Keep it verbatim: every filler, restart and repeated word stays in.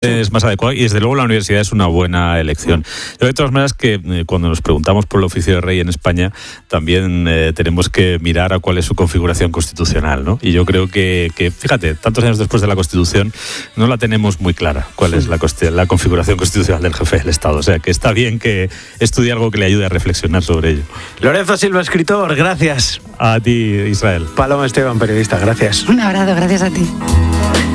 es más adecuado y desde luego la universidad es una buena elección. Pero de todas maneras que eh, cuando nos preguntamos por el oficio de rey en España también eh, tenemos que mirar a cuál es su configuración constitucional, ¿no? Y yo creo que, que, fíjate, tantos años después de la Constitución no la tenemos muy clara cuál es la, la configuración constitucional del jefe del Estado. O sea que está bien que estudie algo que le ayude a reflexionar sobre ello. Lorenzo Silva, escritor, gracias. A ti, Israel. Paloma Esteban, periodista, gracias. Un abrazo, gracias a ti.